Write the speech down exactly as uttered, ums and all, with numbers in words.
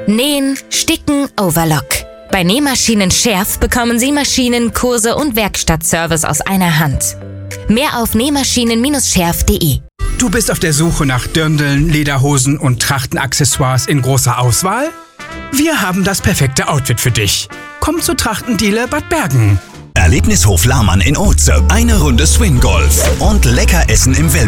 Nähen, Sticken, Overlock. Bei Nähmaschinen Scherf bekommen Sie Maschinen, Kurse und Werkstattservice aus einer Hand. Mehr auf nähmaschinen Bindestrich scherf punkt de. Du bist auf der Suche nach Dirndln, Lederhosen und Trachtenaccessoires in großer Auswahl? Wir haben das perfekte Outfit für dich. Komm zu Trachtendealer Bad Bergen. Erlebnishof Lahmann in Oetze. Eine Runde Swing Golf und lecker essen im Wellbeing.